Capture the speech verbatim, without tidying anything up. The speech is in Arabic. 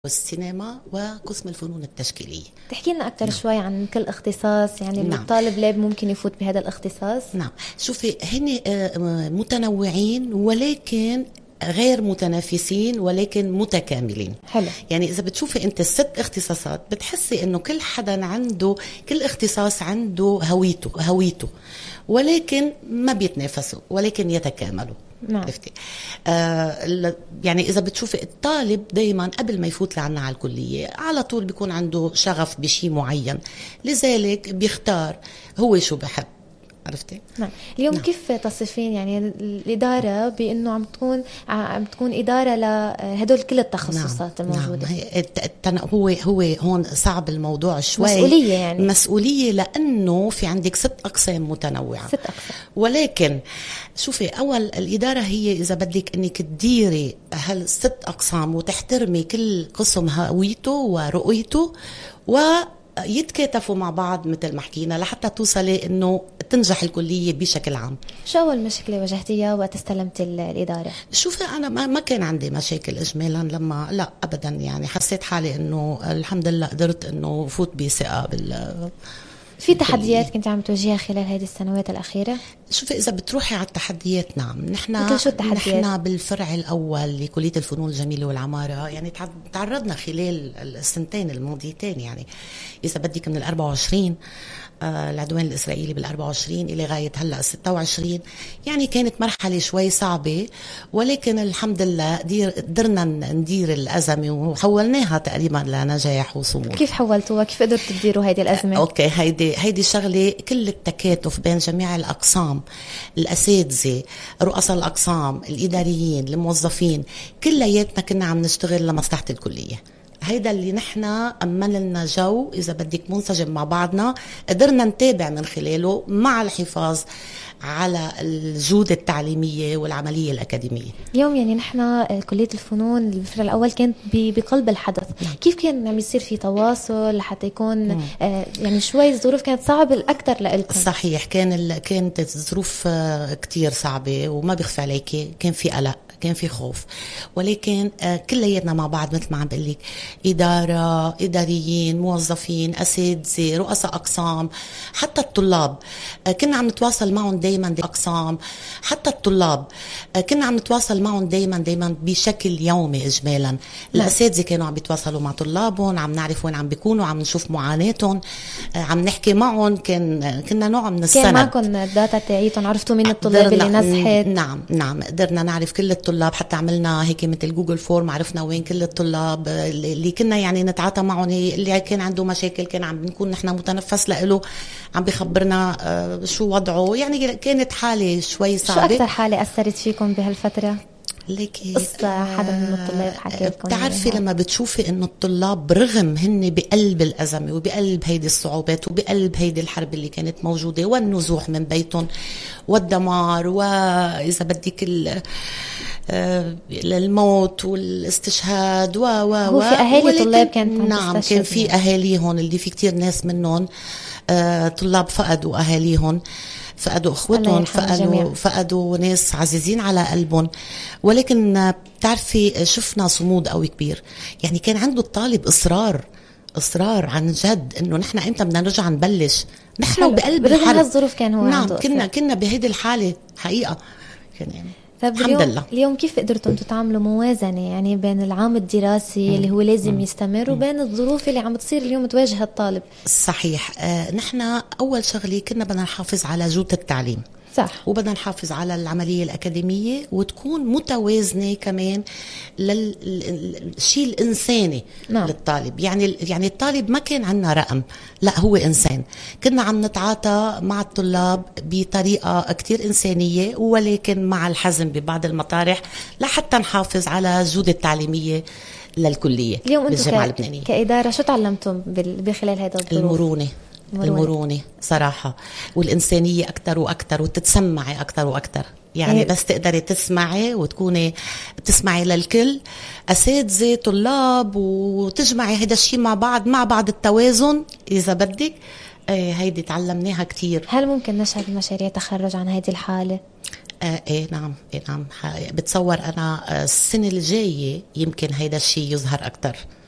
والسينما وقسم الفنون التشكيلية. تحكي لنا أكثر نعم. شوي عن كل اختصاص، يعني نعم. الطالب ليه ممكن يفوت بهذا الاختصاص؟ نعم، شوفي هن متنوعين ولكن غير متنافسين ولكن متكاملين. حلو. يعني إذا بتشوفي أنت الست اختصاصات بتحسي إنه كل حدا عنده، كل اختصاص عنده هويته هويته ولكن ما بيتنافسوا ولكن يتكاملوا. نعم. آه يعني إذا بتشوفي الطالب دايما قبل ما يفوت لعنا على الكلية على طول بيكون عنده شغف بشيء معين، لذلك بيختار هو شو بحب. عرفتي؟ نعم. اليوم نعم. كيف تصفين يعني الإدارة بأنه عم تكون عم تكون إدارة لهدول كل التخصصات نعم. الموجودة؟ نعم. هو هو هون صعب الموضوع شوي. مسؤولية يعني. مسؤولية لأنه في عندك ست أقسام متنوعة. ست أقسام. ولكن شوفي أول الإدارة هي إذا بدك إنك تديري هالست أقسام وتحترمي كل قسم هويته ورؤيته و يتكاتفوا مع بعض مثل ما حكينا لحتى توصلي انه تنجح الكليه بشكل عام. شو اول مشكله واجهتيها وقت استلمت الاداره؟ شوفي انا ما كان عندي مشاكل اجمالا، لما لا ابدا، يعني حسيت حالي انه الحمد لله قدرت انه فوت بثقه بال. في تحديات كنت عم تواجهها خلال هذه السنوات الأخيرة؟ شوفي إذا بتروحي على التحديات، نعم، نحن مثل شو التحديات؟ نحن بالفرع الأول لكلية الفنون الجميلة والعمارة يعني تعرضنا خلال السنتين الماضيتين، يعني إذا بدك من الأربعة وعشرين آه العدوان الإسرائيلي بالأربعة وعشرين إلى غاية هلأ ستة وعشرين، يعني كانت مرحلة شوي صعبة ولكن الحمد لله قدرنا ندير الأزمة وحولناها تقريبا لنجاح وصمود. كيف حولتوها؟ كيف قدرتوا تديروا هذه الأزمة؟ أوكي، هيدي هيدي شغلة كل التكاتف بين جميع الأقسام، الأساتذة، رؤساء الأقسام، الإداريين، الموظفين، كلياتنا كنا عم نشتغل لمصلحة الكلية. هيدا اللي نحن أمن لنا جو إذا بدك منسجم مع بعضنا، قدرنا نتابع من خلاله مع الحفاظ على الجودة التعليمية والعملية الأكاديمية. اليوم يعني نحن كلية الفنون الفرع الأول كانت بقلب الحدث. نعم. كيف كان عم يصير في تواصل لحتى يكون آه يعني شوي الظروف كانت صعبة الأكثر لإلكم؟ صحيح، كان ال... كانت الظروف آه كتير صعبة وما بيخفى عليكي، كان في قلق، كان في خوف، ولكن آه كلياتنا مع بعض مثل ما عم بقول لك، إدارة، إداريين، موظفين، أساتذة، رؤساء أقسام، حتى الطلاب آه كنا عم نتواصل معهم دايما دي أقسام، حتى الطلاب آه كنا عم نتواصل معهم دايما دايما بشكل يومي إجمالا. الأساتذة كانوا عم بيتواصلوا مع طلابهم، عم نعرف وين عم بيكونوا، عم نشوف معاناتهم، آه عم نحكي معهم، كان آه كنا نوع من السند. كان معكم الداتا تاعيتهم؟ عرفتوا مين الطلاب اللي نجحت؟ نعم نعم، قدرنا نعرف كل الطلاب، حتى عملنا هيك مثل جوجل فورم، عرفنا وين كل الطلاب اللي كنا يعني نتعاطى معهم، اللي كان عنده مشاكل كان عم نكون نحن متنفس له، عم بخبرنا آه شو وضعه. يعني كانت حالة شوي صعبة. شو أكثر حالة أثرت فيكم بهالفترة؟ لكن قصة حدا من الطلاب حكى لكم؟ بتعرفي لما بتشوفي انه الطلاب برغم هن بقلب الأزمة وبقلب هيدي الصعوبات وبقلب هيدي الحرب اللي كانت موجودة والنزوح من بيتهم والدمار وإذا بدك للموت والاستشهاد و و هو في أهالي طلاب كانت نعم، كان في أهاليهم اللي في كتير ناس منهم آه طلاب فقدوا أهاليهم، فقدوا اخوتهم، فقدوا فقدوا ناس عزيزين على قلبهم، ولكن بتعرفي شفنا صمود قوي كبير. يعني كان عنده الطالب اصرار اصرار عن جد انه نحن امتى بدنا نرجع نبلش، نحن بقلب الحرب. هالظروف كان هو نعم عنده كنا كنا بهيدي الحاله حقيقه يعني. الحمد اليوم لله. اليوم كيف قدرتوا انتم تعملوا موازنه يعني بين العام الدراسي مم. اللي هو لازم مم. يستمر وبين الظروف اللي عم تصير اليوم تواجه الطالب؟ صحيح، آه نحن اول شغله كنا بدنا نحافظ على جوده التعليم، صح، وبدنا نحافظ على العملية الأكاديمية وتكون متوازنة كمان للشيء الإنساني. نعم. للطالب، يعني يعني الطالب ما كان عنا رقم، لا هو إنسان. كنا عم نتعاطى مع الطلاب بطريقة كتير إنسانية ولكن مع الحزم ببعض المطارح لحتى نحافظ على الجودة التعليمية للكلية. اليوم أنتم ك... كإدارة شو تعلمتم بخلال هذا الظروف؟ المرونة المرونة, المرونة صراحة، والإنسانية أكتر وأكتر، وتتسمعي أكتر وأكتر. يعني إيه؟ بس تقدري تسمعي وتكوني تسمعي للكل، أساتذة طلاب، وتجمعي هذا الشيء مع بعض مع بعض التوازن إذا بدك. آه هيدي تعلمناها كتير. هل ممكن نشهد مشاريع تخرج عن هذه الحالة؟ آه ايه نعم ايه نعم بتصور انا السنة الجاية يمكن هيدا الشيء يظهر اكتر.